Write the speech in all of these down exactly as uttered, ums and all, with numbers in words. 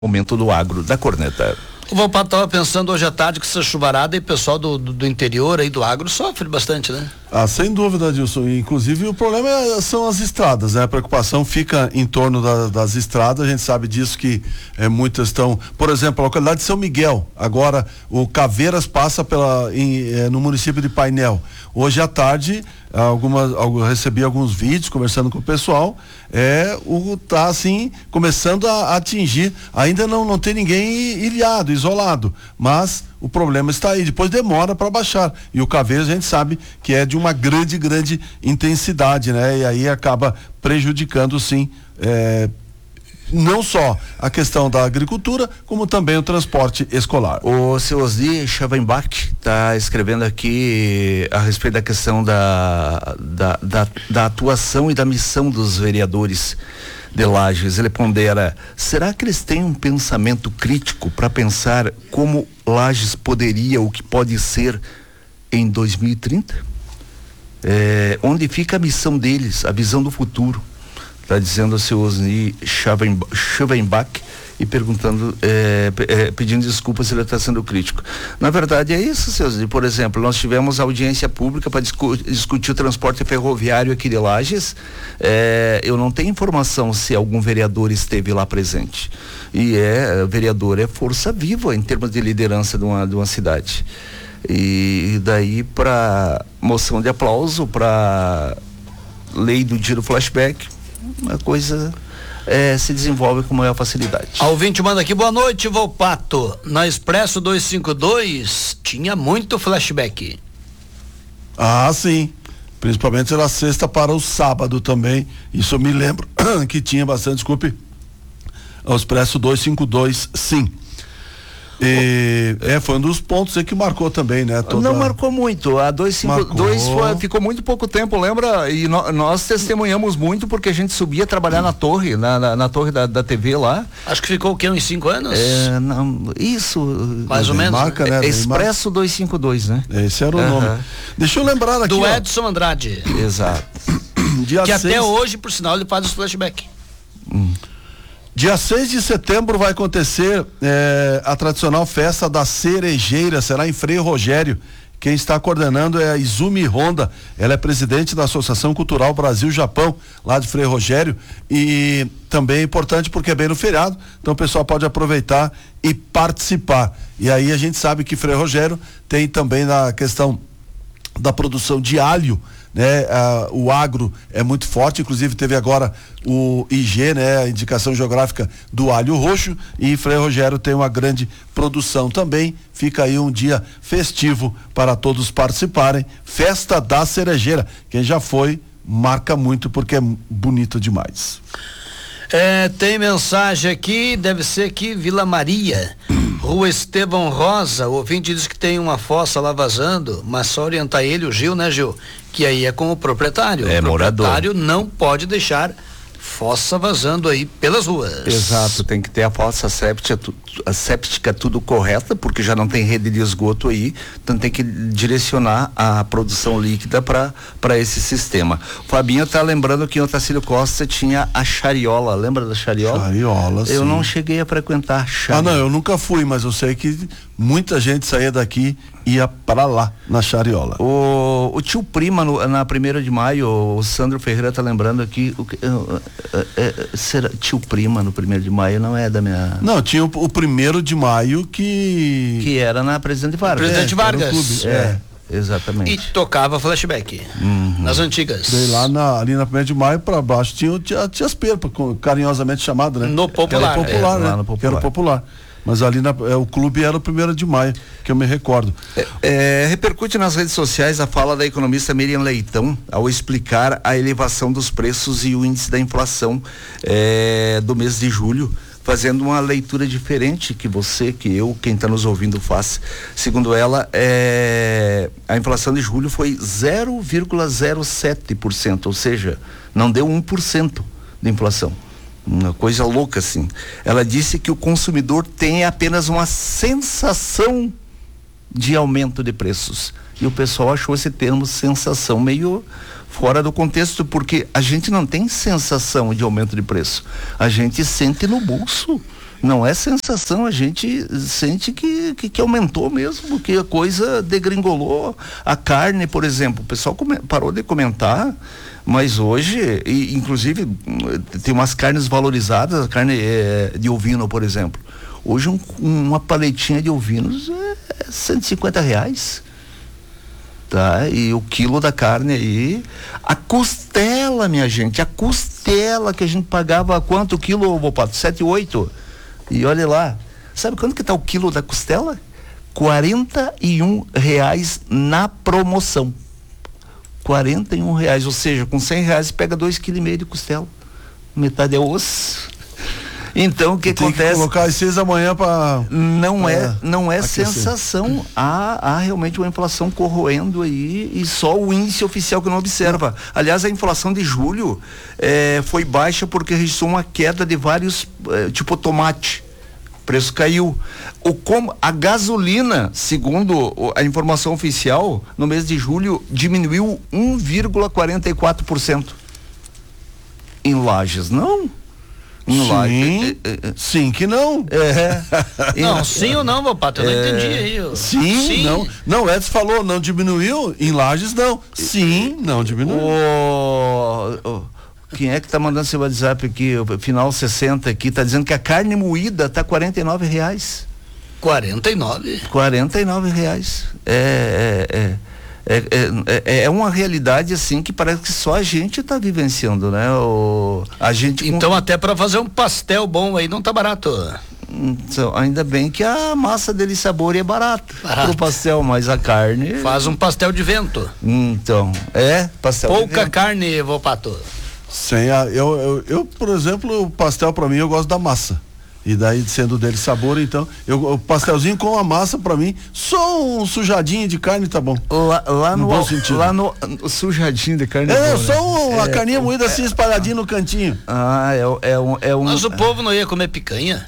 Momento do agro da Corneta. O Volpato estava pensando hoje à tarde que essa chuvarada e o pessoal do, do, do interior aí do agro sofre bastante, né? Ah, sem dúvida, Adilson. Inclusive o problema é, são as estradas, né? A preocupação fica em torno da, das estradas. A gente sabe disso que é, muitas estão, por exemplo, a localidade de São Miguel. Agora o Caveiras passa pela, em, é, no município de Painel. Hoje à tarde, algumas, eu recebi alguns vídeos conversando com o pessoal. É, o tá assim começando a, a atingir. Ainda não não tem ninguém ilhado, isolado, mas o problema está aí. Depois demora para baixar. E o Caveiras a gente sabe que é de uma grande, grande intensidade, né? E aí acaba prejudicando, sim, é, não só a questão da agricultura, como também o transporte escolar. O seu Osni Schavenbach está escrevendo aqui a respeito da questão da, da, da, da atuação e da missão dos vereadores de Lages. Ele pondera: será que eles têm um pensamento crítico para pensar como Lages poderia, o que pode ser em dois mil e trinta? É, onde fica a missão deles, a visão do futuro? Está dizendo o seu Osni Schavenbach e perguntando, é, é, pedindo desculpas se ele está sendo crítico. Na verdade é isso, seu Osni. Por exemplo, nós tivemos audiência pública para discu discutir o transporte ferroviário aqui de Lages. É, eu não tenho informação se algum vereador esteve lá presente. E é, vereador é força viva em termos de liderança de uma, de uma cidade. E, e daí para moção de aplauso, para lei do tiro flashback, a coisa é, se desenvolve com maior facilidade. A ouvinte manda aqui: boa noite, Volpato. Na Expresso duzentos e cinquenta e dois tinha muito flashback. Ah, sim. Principalmente na sexta para o sábado também. Isso eu me lembro que tinha bastante, desculpe. O Expresso duzentos e cinquenta e dois, sim. E, é, foi um dos pontos aí que marcou também, né? Toda... Não marcou muito, a duzentos e cinquenta e dois foi, ficou muito pouco tempo, lembra? E no, nós testemunhamos muito porque a gente subia trabalhar na torre, na, na, na torre da, da T V lá. Acho que ficou o quê, uns cinco anos? É, não, isso. Mais ou menos. Marca, né? É, Expresso duzentos e cinquenta e dois, né? Esse era o Uhum. nome. Deixa eu lembrar aqui, do ó. Edson Andrade. Exato. Dia que seis... até hoje, por sinal, ele faz os flashback. Hum. Dia seis de setembro vai acontecer é, a tradicional festa da cerejeira, será em Frei Rogério. Quem está coordenando é a Izumi Honda, ela é presidente da Associação Cultural Brasil-Japão, lá de Frei Rogério, e também é importante porque é bem no feriado, então o pessoal pode aproveitar e participar. E aí a gente sabe que Frei Rogério tem também na questão da produção de alho, né? Ah, o agro é muito forte, inclusive teve agora o I G, né? A indicação geográfica do alho roxo, e Frei Rogério tem uma grande produção também. Fica aí um dia festivo para todos participarem. Festa da Cerejeira, quem já foi marca muito porque é bonito demais. É, tem mensagem aqui, deve ser aqui, Vila Maria, Rua Estevão Rosa. O ouvinte diz que tem uma fossa lá vazando, mas só orientar ele, o Gil, né, Gil? Que aí é com o proprietário. É, o morador. proprietário não pode deixar fossa vazando aí pelas ruas. Exato, tem que ter a fossa séptica, tu, a séptica tudo correta, porque já não tem rede de esgoto aí, então tem que direcionar a produção líquida para para esse sistema. O Fabinho tá lembrando que em Otacílio Costa tinha a Chariola, lembra da Chariola? Chariola, sim. Eu não cheguei a frequentar a Chariola. Ah, não, eu nunca fui, mas eu sei que muita gente saía daqui e ia para lá, na Chariola. O, o tio Prima, no, na primeira de maio, o Sandro Ferreira tá lembrando aqui, o, uh, uh, uh, será, tio Prima no primeiro de maio não é da minha... Não, tinha o, o primeiro de maio que... Que era na Presidente Vargas. Presidente É, Vargas. era o clube, É, é. exatamente. E tocava flashback, Uhum. nas antigas. Daí lá na, ali na primeira de maio para baixo tinha, tinha, tinha as perpas, carinhosamente chamado, né? No popular. Que era popular, é, né? lá no Que era o popular. Mas ali na, é, o clube era o primeiro de maio, que eu me recordo. É, é, repercute nas redes sociais a fala da economista Miriam Leitão ao explicar a elevação dos preços e o índice da inflação é, do mês de julho, fazendo uma leitura diferente que você, que eu, quem está nos ouvindo faz. Segundo ela, é, a inflação de julho foi zero vírgula zero sete por cento, ou seja, não deu um por cento de inflação. Uma coisa louca assim. Ela disse que o consumidor tem apenas uma sensação de aumento de preços. E o pessoal achou esse termo sensação meio fora do contexto, porque a gente não tem sensação de aumento de preço. A gente sente no bolso. Não é sensação, a gente sente que, que, que aumentou mesmo, que a coisa degringolou. A carne, por exemplo, o pessoal come, parou de comentar, mas hoje, e, inclusive, tem umas carnes valorizadas, a carne é, de ovino, por exemplo. Hoje um, uma paletinha de ovinos é cento e cinquenta reais. Tá? E o quilo da carne aí, a costela, minha gente, a costela que a gente pagava quanto quilo, Volpato? sete, oito. E olha lá, sabe quanto que tá o quilo da costela? quarenta e um reais na promoção. quarenta e um reais, ou seja, com cem reais pega dois quilos e meio de costela. Metade é osso. Então o que tem acontece? Que colocar às seis da manhã para não é, é não é aquecer. sensação. Há, há realmente uma inflação corroendo aí e só o índice oficial que não observa. Aliás, a inflação de julho eh, foi baixa porque registrou uma queda de vários, eh, tipo tomate. O preço caiu. O como a gasolina, segundo a informação oficial, no mês de julho diminuiu um vírgula quarenta e quatro por cento. Em Lages, não? Sim, Lages, é, é, é. sim que não. É. Não, sim ou não, Volpato? Eu é. não entendi aí. Eu... Sim, sim, não. Não, Edson falou, não diminuiu, em Lages não. Sim, não diminuiu. Oh, oh. Quem é que tá mandando seu WhatsApp aqui, o final sessenta aqui, tá dizendo que a carne moída tá quarenta e nove reais. quarenta e nove? quarenta e nove reais. É, é, é. É, é, é uma realidade assim que parece que só a gente está vivenciando, né? O, a gente então com... até para fazer um pastel bom aí não tá barato. Então, ainda bem que a massa dele sabor é barato pro pastel, mas a carne faz um pastel de vento. Então é pastel pouca de vento. Carne, Volpato. Sem a, eu, eu, eu por exemplo, o pastel para mim eu gosto da massa. E daí sendo dele sabor, então, eu, o pastelzinho com a massa pra mim, só um sujadinho de carne tá bom. Lá, lá no, no bom sentido. Lá no, no sujadinho de carne. É, é bom, só né? uma é, carninha moída é, assim espalhadinha no cantinho. Ah, é, é um, é um. Mas o povo não ia comer picanha?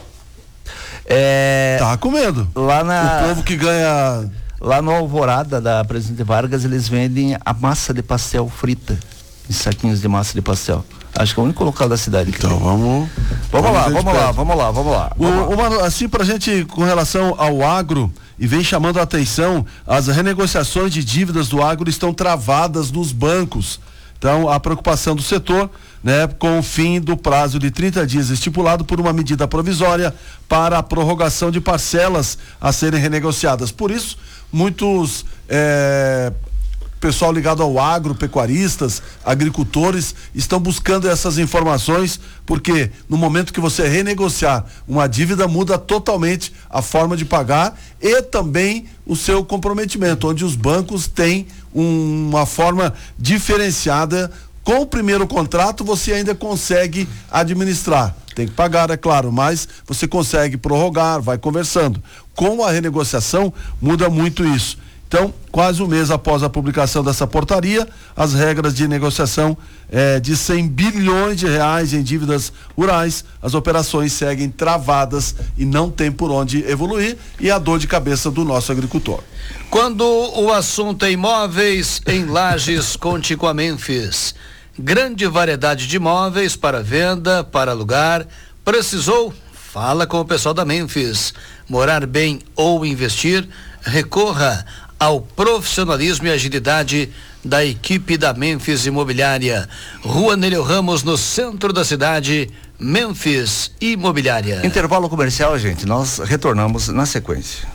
É. Tá comendo. Lá na. O povo que ganha. Lá no Alvorada da Presidente Vargas, eles vendem a massa de pastel frita, em saquinhos de massa de pastel. Acho que é o único local da cidade que então tem. vamos vamos lá, vamos lá, vamos lá, vamos lá. O, uma, assim pra gente com relação ao agro, e vem chamando a atenção, as renegociações de dívidas do agro estão travadas nos bancos. Então a preocupação do setor, né, com o fim do prazo de trinta dias estipulado por uma medida provisória para a prorrogação de parcelas a serem renegociadas. Por isso, muitos é, pessoal ligado ao agro, pecuaristas, agricultores, estão buscando essas informações, porque no momento que você renegociar uma dívida, muda totalmente a forma de pagar e também o seu comprometimento, onde os bancos têm um, uma forma diferenciada. Com o primeiro contrato você ainda consegue administrar, tem que pagar, é claro, mas você consegue prorrogar, vai conversando. Com a renegociação muda muito isso. Então, quase um mês após a publicação dessa portaria, as regras de negociação eh, de cem bilhões de reais em dívidas rurais, as operações seguem travadas e não tem por onde evoluir, e a dor de cabeça do nosso agricultor. Quando o assunto é imóveis, em Lages, conte com a Memphis. Grande variedade de imóveis para venda, para alugar. Precisou? Fala com o pessoal da Memphis. Morar bem ou investir? Recorra ao profissionalismo e agilidade da equipe da Memphis Imobiliária. Rua Nélio Ramos, no centro da cidade. Memphis Imobiliária. Intervalo comercial, gente. Nós retornamos na sequência.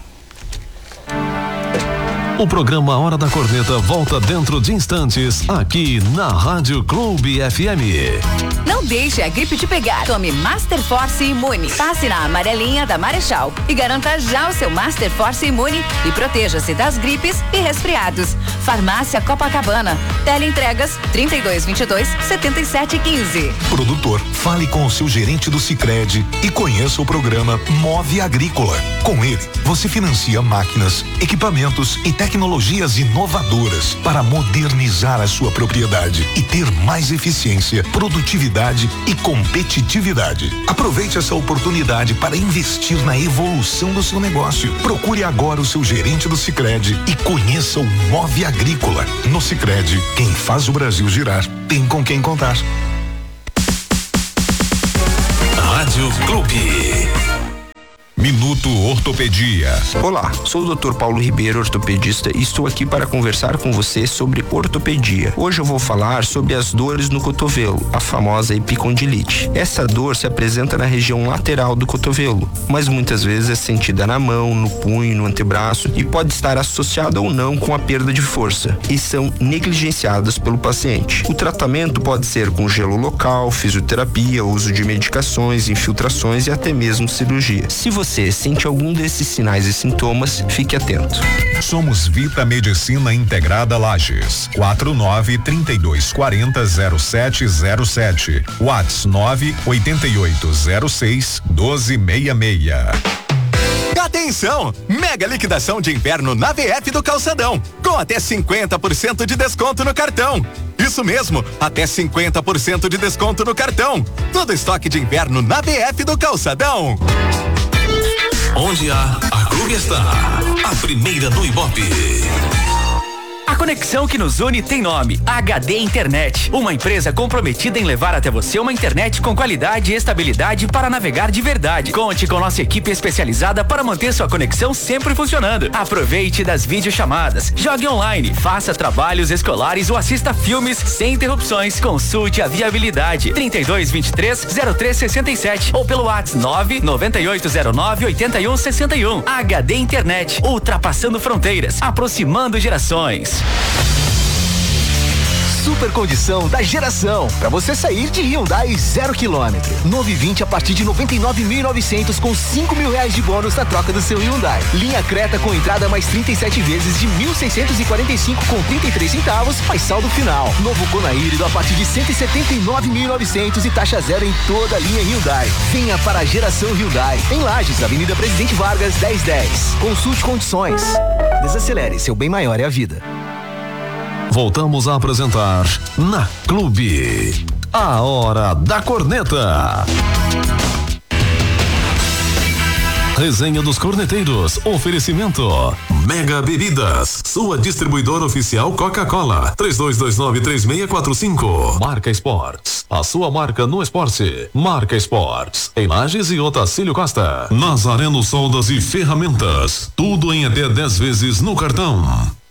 O programa Hora da Corneta volta dentro de instantes, aqui na Rádio Clube F M. Não deixe a gripe te pegar. Tome Master Force Imune. Passe na amarelinha da Marechal e garanta já o seu Master Force Imune e proteja-se das gripes e resfriados. Farmácia Copacabana. Teleentregas trinta e dois, vinte e dois, setenta e sete, quinze. Produtor, fale com o seu gerente do Sicredi e conheça o programa Move Agrícola. Com ele, você financia máquinas, equipamentos e tecnologias inovadoras para modernizar a sua propriedade e ter mais eficiência, produtividade e competitividade. Aproveite essa oportunidade para investir na evolução do seu negócio. Procure agora o seu gerente do Sicredi e conheça o Move Agrícola. No Sicredi, quem faz o Brasil girar tem com quem contar. Rádio Clube. Minuto Ortopedia. Olá, sou o doutor Paulo Ribeiro, ortopedista, e estou aqui para conversar com você sobre ortopedia. Hoje eu vou falar sobre as dores no cotovelo, a famosa epicondilite. Essa dor se apresenta na região lateral do cotovelo, mas muitas vezes é sentida na mão, no punho, no antebraço e pode estar associada ou não com a perda de força e são negligenciadas pelo paciente. O tratamento pode ser com gelo local, fisioterapia, uso de medicações, infiltrações e até mesmo cirurgia. Se você você sente algum desses sinais e sintomas, fique atento. Somos Vita Medicina Integrada Lages. quatro nove, trinta e dois, quarenta, zero sete zero sete. WhatsApp nove oito oito zero seis, doze sessenta e seis. Atenção! Mega liquidação de inverno na V F do Calçadão, com até cinquenta por cento de desconto no cartão. Isso mesmo, até cinquenta por cento de desconto no cartão. Todo estoque de inverno na V F do Calçadão. Onde há, a Clube está. A primeira no Ibope. A conexão que nos une tem nome, H D Internet, uma empresa comprometida em levar até você uma internet com qualidade e estabilidade para navegar de verdade. Conte com nossa equipe especializada para manter sua conexão sempre funcionando. Aproveite das videochamadas, jogue online, faça trabalhos escolares ou assista filmes sem interrupções. Consulte a viabilidade trinta e dois, vinte e três, zero três sessenta e sete ou pelo WhatsApp nove nove oito zero nove, oito um seis um. H D Internet, ultrapassando fronteiras, aproximando gerações. Super condição da geração para você sair de Hyundai zero quilômetro. Novo i vinte a partir de noventa e nove mil e novecentos com cinco mil reais de bônus na troca do seu Hyundai. Linha Creta com entrada mais trinta e sete vezes de mil seiscentos e quarenta e cinco com trinta e três centavos, mais saldo final. Novo Kona híbrido a partir de cento e setenta e nove mil e novecentos e taxa zero em toda a linha Hyundai. Venha para a geração Hyundai. Em Lages, Avenida Presidente Vargas dez dez. Consulte condições. Desacelere, seu bem maior é a vida. Voltamos a apresentar na Clube, a Hora da Corneta. Resenha dos Corneteiros, oferecimento Mega Bebidas, sua distribuidora oficial Coca-Cola, três dois dois nove, três seis quatro cinco. Marca Esportes, a sua marca no esporte. Marca Esportes, em Lages e Otacílio Costa. Nazareno Soldas e Ferramentas, tudo em até dez vezes no cartão.